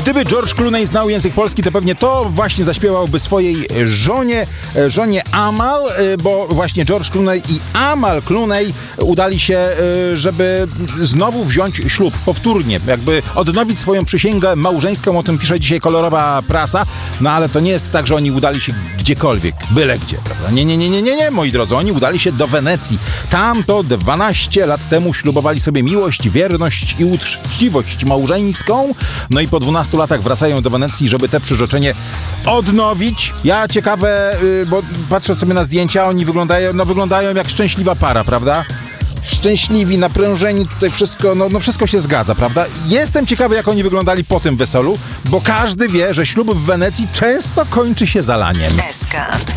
Gdyby George Clooney znał język polski, to pewnie to właśnie zaśpiewałby swojej żonie Amal, bo właśnie George Clooney i Amal Clooney udali się, żeby znowu wziąć ślub, powtórnie, jakby odnowić swoją przysięgę małżeńską, o tym pisze dzisiaj kolorowa prasa, no ale to nie jest tak, że oni udali się gdziekolwiek, byle gdzie, prawda? Nie, moi drodzy, oni udali się do Wenecji. Tam to 12 lat temu ślubowali sobie miłość, wierność i uczciwość małżeńską, no i po 12 latach wracają do Wenecji, żeby te przyrzeczenie odnowić. Ja ciekawe, bo patrzę sobie na zdjęcia, oni wyglądają jak szczęśliwa para, prawda? Szczęśliwi, naprężeni, tutaj wszystko, no wszystko się zgadza, prawda? Jestem ciekawy, jak oni wyglądali po tym weselu, bo każdy wie, że ślub w Wenecji często kończy się zalaniem.